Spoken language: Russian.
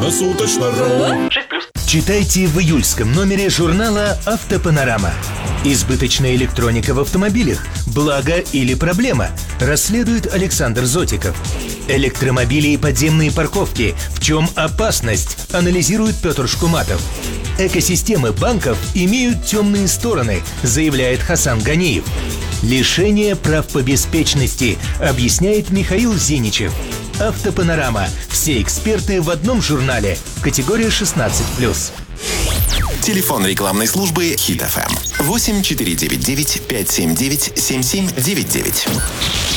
Круглосуточно.ру. Читайте в июльском номере журнала «Автопанорама». Избыточная электроника в автомобилях – благо или проблема? Расследует Александр Зотиков. Электромобили и подземные парковки – в чем опасность? Анализирует Петр Шкуматов. Экосистемы банков имеют темные стороны, заявляет Хасан Ганиев. Лишение прав по беспечности, объясняет Михаил Зиничев. Автопанорама. Все эксперты в одном журнале. Категория 16+. Телефон рекламной службы Hit FM 8499 579 7799.